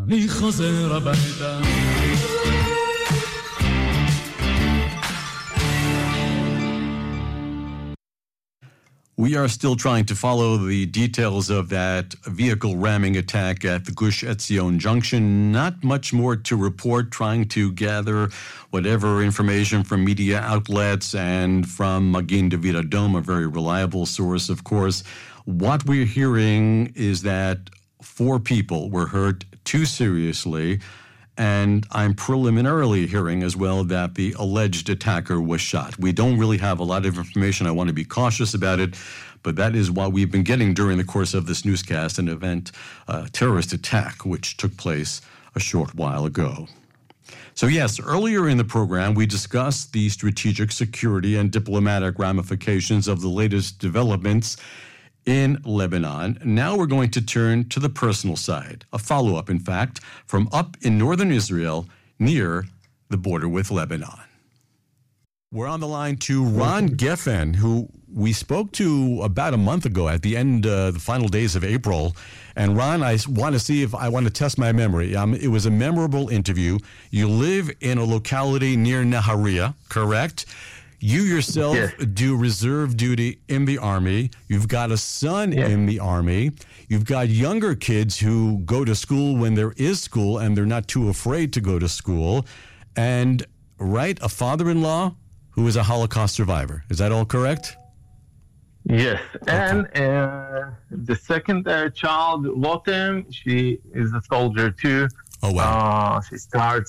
אני חוזר הביתה. We are still trying to follow the details of that vehicle ramming attack at the Gush Etzion Junction. Not much more to report, trying to gather whatever information from media outlets and from Magin David Adom, a very reliable source, of course. What we're hearing is that 4 people were hurt, 2 seriously, and I'm preliminarily hearing as well that the alleged attacker was shot. We don't really have a lot of information. I want to be cautious about it, but that is what we've been getting during the course of this newscast, an event, terrorist attack, which took place a short while ago. So yes, earlier in the program, we discussed the strategic security and diplomatic ramifications of the latest developments in Lebanon. Now we're going to turn to the personal side, a follow-up, in fact, from up in northern Israel near the border with Lebanon. We're on the line to Ron Geffen, who we spoke to about a month ago at the end, the final days of April. And Ron, I want to see if I want to test my memory. It was a memorable interview. You live in a locality near Nahariya, correct? You yourself do reserve duty in the Army. You've got a son in the Army. You've got younger kids who go to school when there is school and they're not too afraid to go to school. And, a father-in-law who is a Holocaust survivor. Is that all correct? Yes. Okay. And the second child, Lotem, she is a soldier too. Oh, wow. She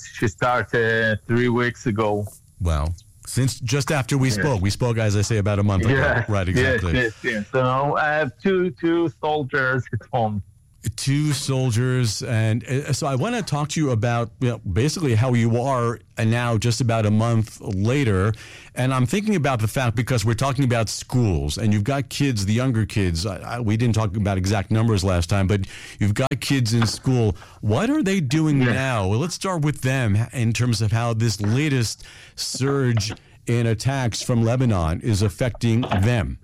started 3 weeks ago. Wow. Since just after we spoke, as I say, about a month ago. Right, exactly. Yes. So I have two soldiers at home. 2 soldiers, and so I want to talk to you about basically how you are now just about a month later, and I'm thinking about the fact, because we're talking about schools, and you've got kids, the younger kids, we didn't talk about exact numbers last time, but you've got kids in school. What are they doing now? Well, let's start with them in terms of how this latest surge in attacks from Lebanon is affecting them.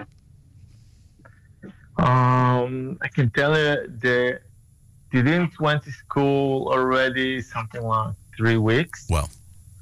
I can tell you they didn't went to school already something like 3 weeks. Well,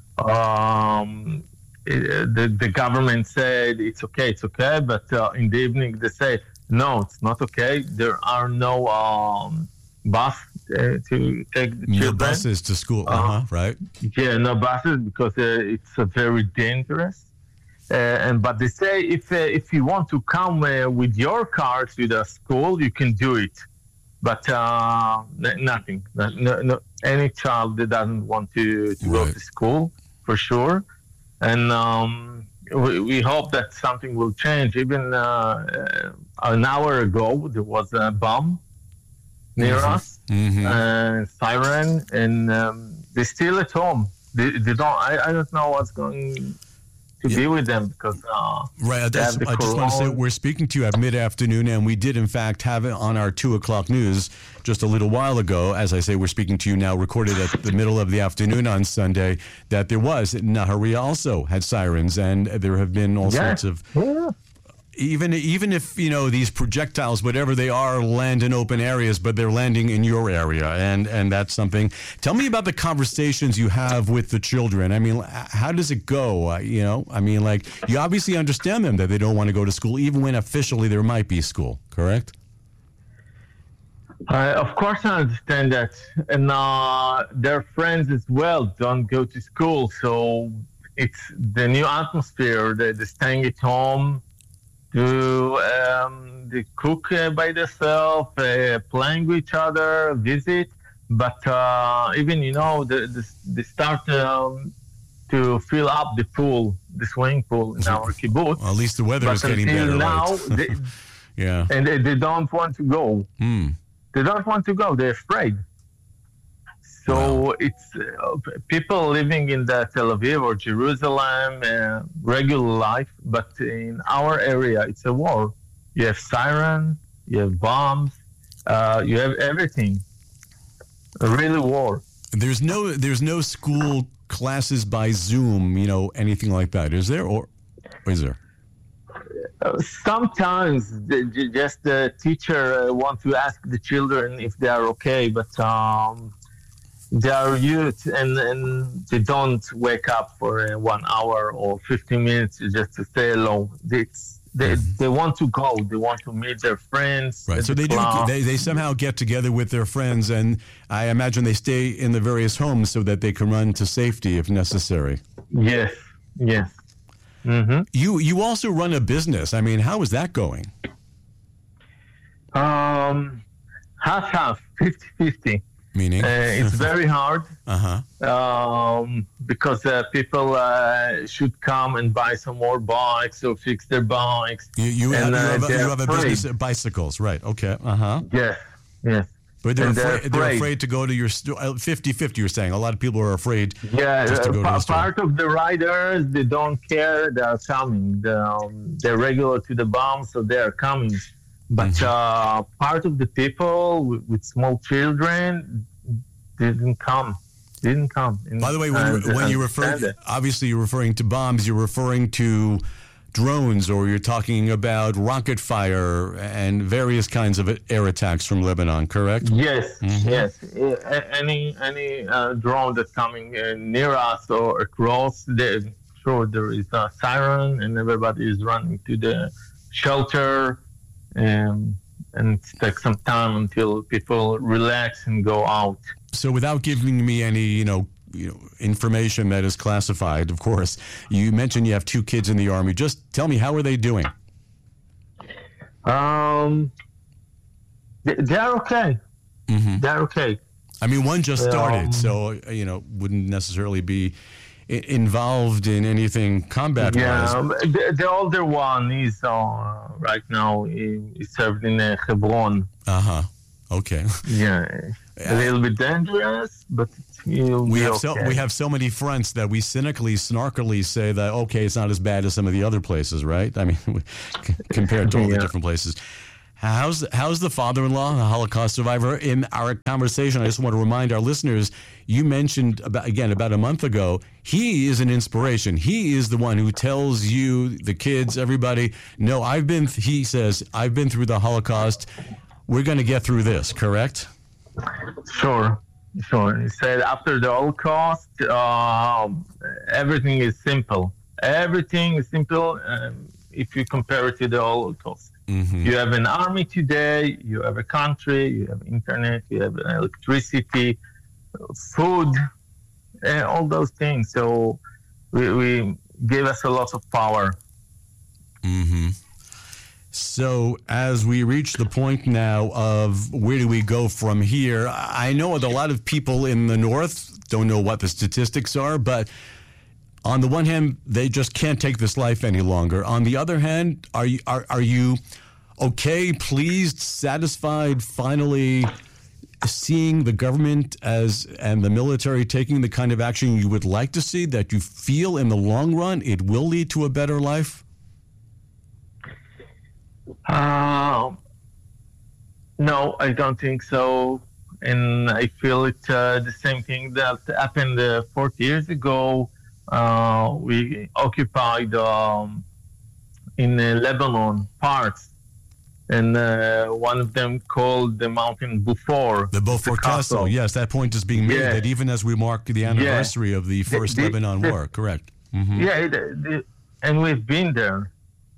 the government said it's okay, but in the evening they say no, it's not okay. There are no bus to take the children. No buses to school, right? Yeah, no buses because it's very dangerous. But they say if you want to come with your car to the school, you can do it. But nothing. No, any child that doesn't want to go to school, for sure. And we hope that something will change. Even an hour ago, there was a bomb near us, siren, and they're still at home. They don't. I don't know what's going to be with them because I just want to say we're speaking to you at mid-afternoon, and we did in fact have it on our 2:00 news just a little while ago. As I say, we're speaking to you now, recorded at the middle of the afternoon on Sunday, that there was Nahariya also had sirens, and there have been all sorts of. Even if, these projectiles, whatever they are, land in open areas, but they're landing in your area, and that's something. Tell me about the conversations you have with the children. I mean, how does it go? You obviously understand them that they don't want to go to school, even when officially there might be school, correct? Of course I understand that. And their friends as well don't go to school, so it's the new atmosphere. They're staying at home. They cook by themselves, playing with each other, visit. But even, they start to fill up the pool, the swimming pool in our kibbutz. Well, at least the weather is getting better. Now, right? And they don't want to go. They don't want to go. They're afraid. So it's people living in the Tel Aviv or Jerusalem, regular life, but in our area, it's a war. You have siren, you have bombs, you have everything. A really war. There's no school classes by Zoom, anything like that, is there, or is there? Sometimes just the teacher want to ask the children if they are okay, but They are youth, and they don't wake up for 1 hour or 15 minutes just to stay alone. They want to go. They want to meet their friends. Right. So they somehow get together with their friends, and I imagine they stay in the various homes so that they can run to safety if necessary. Yes. Mm-hmm. You also run a business. I mean, how is that going? Half, 50-50. Meaning? It's very hard. Uh-huh. Because people should come and buy some more bikes or fix their bikes. You have a business of bicycles, right? Okay. Uh-huh. Yes. But they're afraid to go to your store. 50-50, you're saying. A lot of people are afraid just to go to the store. Part of the riders, they don't care. They are coming. They're regular to the bomb, so they are coming. But part of the people with small children didn't come. By the way, when you refer, obviously you're referring to bombs, you're referring to drones, or you're talking about rocket fire and various kinds of air attacks from Lebanon, correct? Yes, yes. Any drone that's coming near us or across, there is a siren and everybody is running to the shelter. And it takes some time until people relax and go out. So without giving me any, information that is classified, of course, you mentioned you have 2 kids in the Army. Just tell me, how are they doing? They're okay. Mm-hmm. They're okay. I mean, one just started, so, wouldn't necessarily be involved in anything combat-wise. Yeah, the older one is right now is served in Hebron. Okay. Yeah, a little bit dangerous, but we have so many fronts that we cynically, snarkily say that it's not as bad as some of the other places, right? I mean, compared to all the different places. How's the father-in-law, a Holocaust survivor? In our conversation, I just want to remind our listeners, you mentioned about a month ago, he is an inspiration. He is the one who tells you, the kids, everybody, no, he says, I've been through the Holocaust. We're going to get through this, correct? Sure. He said after the Holocaust, everything is simple. Everything is simple if you compare it to the Holocaust. Mm-hmm. You have an army today, you have a country, you have internet, you have electricity, food, and all those things. So we gave us a lot of power. Mm-hmm. So as we reach the point now of where do we go from here, I know that a lot of people in the North don't know what the statistics are, but on the one hand, they just can't take this life any longer. On the other hand, are you okay, pleased, satisfied, finally seeing the government and the military taking the kind of action you would like to see, that you feel in the long run it will lead to a better life? No, I don't think so. And I feel it's the same thing that happened 40 years ago. We occupied in Lebanon parts, and one of them called the mountain Beaufort. The Beaufort Castle. Yes, that point is being made, that even as we mark the anniversary of the First Lebanon War, correct? Mm-hmm. Yeah, and we've been there.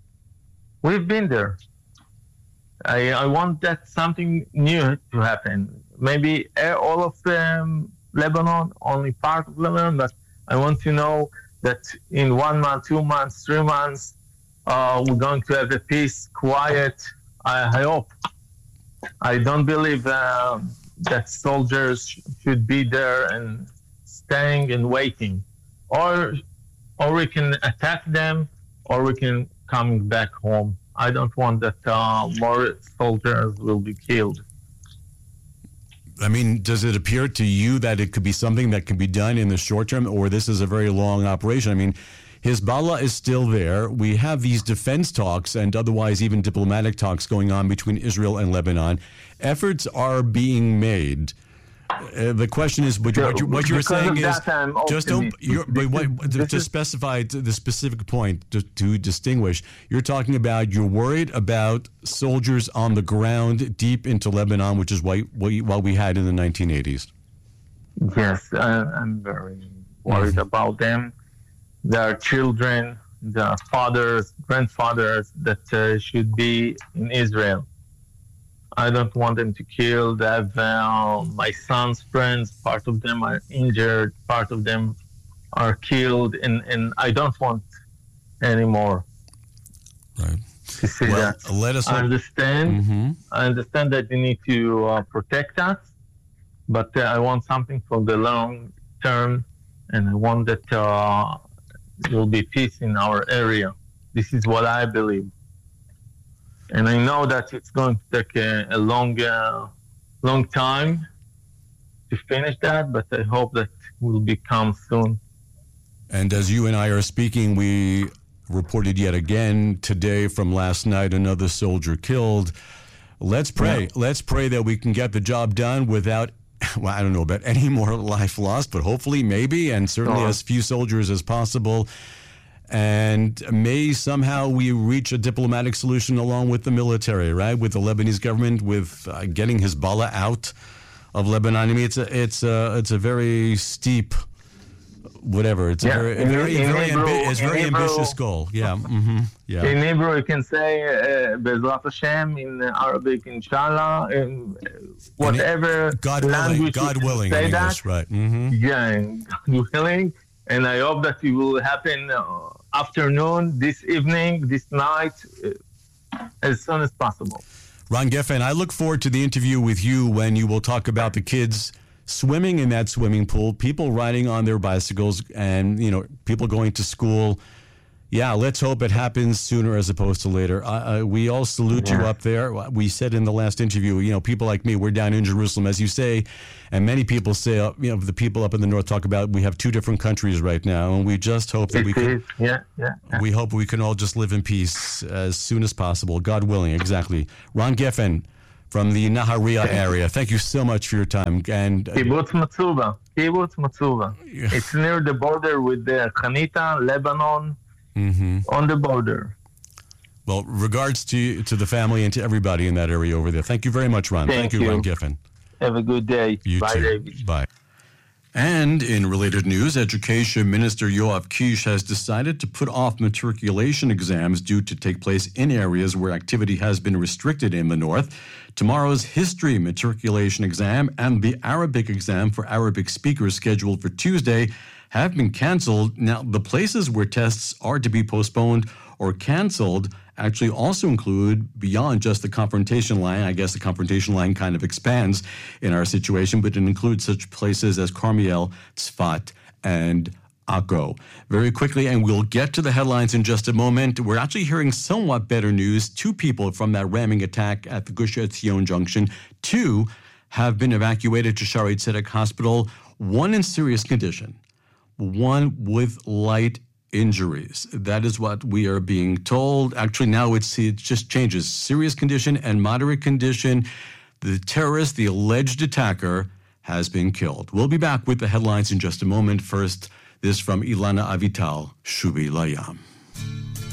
I want that something new to happen. Maybe all of Lebanon, only part of Lebanon, but I want to know that in 1 month, 2 months, 3 months, we're going to have a peace, quiet. I hope. I don't believe that soldiers should be there and staying and waiting. Or we can attack them, or we can come back home. I don't want that more soldiers will be killed. I mean, does it appear to you that it could be something that can be done in the short term, or this is a very long operation? I mean, Hezbollah is still there. We have these defense talks and otherwise even diplomatic talks going on between Israel and Lebanon. Efforts are being made. The question is, what you're saying is, just don't. To specify the specific point to distinguish, you're talking about you're worried about soldiers on the ground deep into Lebanon, which is what we had in the 1980s. Yes, I'm very worried about them. There are children, there are fathers, grandfathers that should be in Israel. I don't want them to kill. They have my son's friends. Part of them are injured. Part of them are killed. And I don't want any more. Right. To see that. Let us. I understand that they need to protect us, but I want something for the long term, and I want that there will be peace in our area. This is what I believe. And I know that it's going to take a long time to finish that, but I hope that will become soon. And as you and I are speaking, we reported yet again today from last night, another soldier killed. Let's pray. Yeah. Let's pray that we can get the job done without, well, I don't know about any more life lost, but hopefully, maybe, and certainly as few soldiers as possible. And may somehow we reach a diplomatic solution along with the military, right? With the Lebanese government, with getting Hezbollah out of Lebanon. I mean, it's a very steep, whatever. It's a very ambitious goal. Yeah. Mm-hmm. Yeah. In Hebrew, you can say Be'ezrat Hashem. In Arabic, Inshallah. In whatever God willing. Say in that. English, right? Mm-hmm. Yeah, God willing. And I hope that it will happen afternoon, this evening, this night, as soon as possible. Ron Geffen, I look forward to the interview with you when you will talk about the kids swimming in that swimming pool, people riding on their bicycles, and, people going to school. Yeah, let's hope it happens sooner as opposed to later. We all salute you up there. We said in the last interview, people like me, we're down in Jerusalem, as you say, and many people say, the people up in the north talk about we have two different countries right now, and we just hope that we hope we can all just live in peace as soon as possible, God willing. Exactly. Ron Geffen from the Nahariya area. Thank you so much for your time. And Kibbutz Matsuba. It's near the border with the Hanita, Lebanon. Mm-hmm. On the border. Well, regards to the family and to everybody in that area over there. Thank you very much, Ron. Thank you, Ron Geffen. Have a good day. You Bye, too. David. Bye. And in related news, Education Minister Yoav Kish has decided to put off matriculation exams due to take place in areas where activity has been restricted in the north. Tomorrow's history matriculation exam and the Arabic exam for Arabic speakers scheduled for Tuesday have been canceled. Now, the places where tests are to be postponed or canceled actually also include, beyond just the confrontation line, I guess the confrontation line kind of expands in our situation, but it includes such places as Carmiel, Tzfat, and Akko. Very quickly, and we'll get to the headlines in just a moment, we're actually hearing somewhat better news. 2 people from that ramming attack at the Gush Etzion Junction, 2 have been evacuated to Shaarei Tzedek Hospital, 1 in serious condition. 1 with light injuries. That is what we are being told. Actually, now it just changes. Serious condition and moderate condition. The terrorist, the alleged attacker, has been killed. We'll be back with the headlines in just a moment. First, this from Ilana Avital, Shubi Layam.